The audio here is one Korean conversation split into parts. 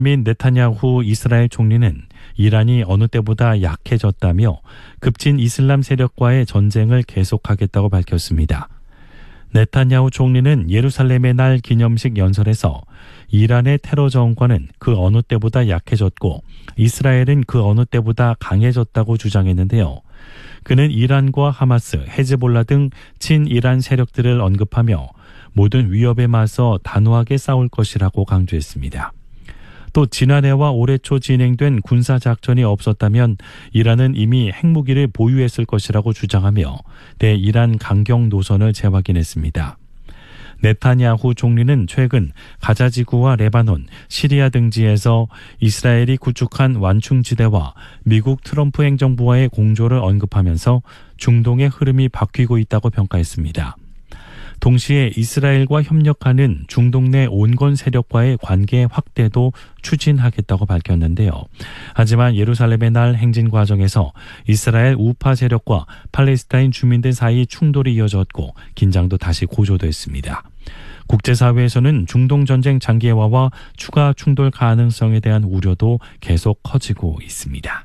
민 네타냐후 이스라엘 총리는 이란이 어느 때보다 약해졌다며 급진 이슬람 세력과의 전쟁을 계속하겠다고 밝혔습니다. 네타냐후 총리는 예루살렘의 날 기념식 연설에서 이란의 테러 정권은 그 어느 때보다 약해졌고 이스라엘은 그 어느 때보다 강해졌다고 주장했는데요. 그는 이란과 하마스, 헤즈볼라 등 친이란 세력들을 언급하며 모든 위협에 맞서 단호하게 싸울 것이라고 강조했습니다. 또 지난해와 올해 초 진행된 군사작전이 없었다면 이란은 이미 핵무기를 보유했을 것이라고 주장하며 대이란 강경 노선을 재확인했습니다. 네타냐후 총리는 최근 가자지구와 레바논, 시리아 등지에서 이스라엘이 구축한 완충지대와 미국 트럼프 행정부와의 공조를 언급하면서 중동의 흐름이 바뀌고 있다고 평가했습니다. 동시에 이스라엘과 협력하는 중동 내 온건 세력과의 관계 확대도 추진하겠다고 밝혔는데요. 하지만 예루살렘의 날 행진 과정에서 이스라엘 우파 세력과 팔레스타인 주민들 사이 충돌이 이어졌고 긴장도 다시 고조됐습니다. 국제사회에서는 중동 전쟁 장기화와 추가 충돌 가능성에 대한 우려도 계속 커지고 있습니다.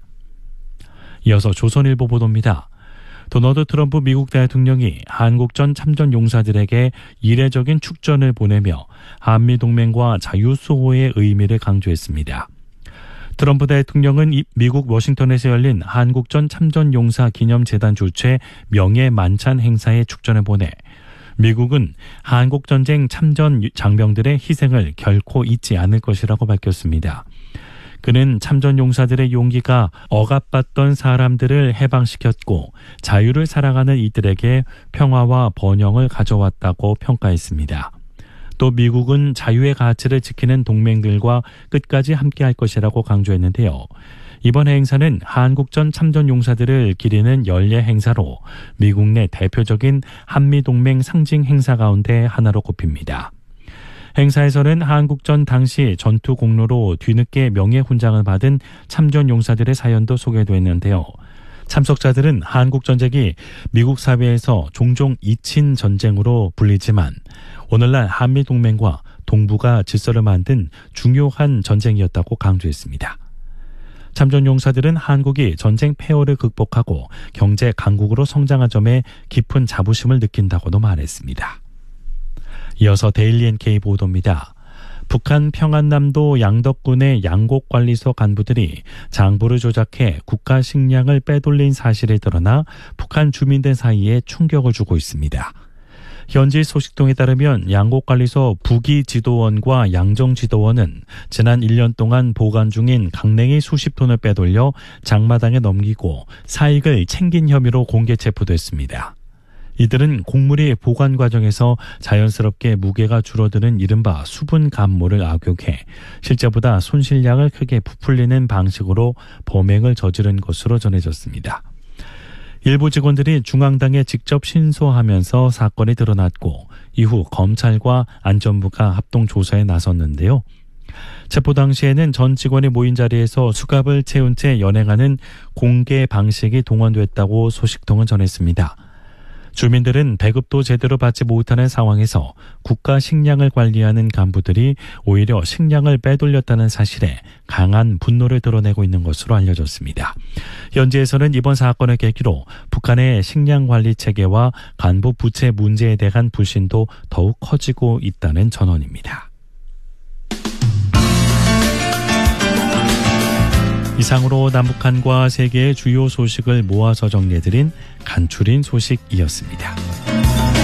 이어서 조선일보 보도입니다. 도널드 트럼프 미국 대통령이 한국전 참전 용사들에게 이례적인 축전을 보내며 한미동맹과 자유수호의 의미를 강조했습니다. 트럼프 대통령은 미국 워싱턴에서 열린 한국전 참전 용사 기념재단 주최 명예만찬 행사에 축전을 보내 미국은 한국전쟁 참전 장병들의 희생을 결코 잊지 않을 것이라고 밝혔습니다. 그는 참전 용사들의 용기가 억압받던 사람들을 해방시켰고 자유를 사랑하는 이들에게 평화와 번영을 가져왔다고 평가했습니다. 또 미국은 자유의 가치를 지키는 동맹들과 끝까지 함께할 것이라고 강조했는데요. 이번 행사는 한국전 참전 용사들을 기리는 연례 행사로 미국 내 대표적인 한미동맹 상징 행사 가운데 하나로 꼽힙니다. 행사에서는 한국전 당시 전투 공로로 뒤늦게 명예훈장을 받은 참전 용사들의 사연도 소개됐는데요. 참석자들은 한국전쟁이 미국 사회에서 종종 잊힌 전쟁으로 불리지만 오늘날 한미동맹과 동북아 질서를 만든 중요한 전쟁이었다고 강조했습니다. 참전 용사들은 한국이 전쟁 폐허를 극복하고 경제 강국으로 성장한 점에 깊은 자부심을 느낀다고도 말했습니다. 이어서 데일리 NK 보도입니다. 북한 평안남도 양덕군의 양곡관리소 간부들이 장부를 조작해 국가 식량을 빼돌린 사실이 드러나 북한 주민들 사이에 충격을 주고 있습니다. 현지 소식통에 따르면 양곡관리소 부기지도원과 양정지도원은 지난 1년 동안 보관 중인 강냉이 수십 톤을 빼돌려 장마당에 넘기고 사익을 챙긴 혐의로 공개 체포됐습니다. 이들은 곡물이 보관 과정에서 자연스럽게 무게가 줄어드는 이른바 수분 감모를 악용해 실제보다 손실량을 크게 부풀리는 방식으로 범행을 저지른 것으로 전해졌습니다. 일부 직원들이 중앙당에 직접 신고하면서 사건이 드러났고 이후 검찰과 안전부가 합동 조사에 나섰는데요. 체포 당시에는 전 직원이 모인 자리에서 수갑을 채운 채 연행하는 공개 방식이 동원됐다고 소식통은 전했습니다. 주민들은 배급도 제대로 받지 못하는 상황에서 국가 식량을 관리하는 간부들이 오히려 식량을 빼돌렸다는 사실에 강한 분노를 드러내고 있는 것으로 알려졌습니다. 현지에서는 이번 사건을 계기로 북한의 식량 관리 체계와 간부 부채 문제에 대한 불신도 더욱 커지고 있다는 전언입니다. 이상으로 남북한과 세계의 주요 소식을 모아서 정리해드린 간추린 소식이었습니다.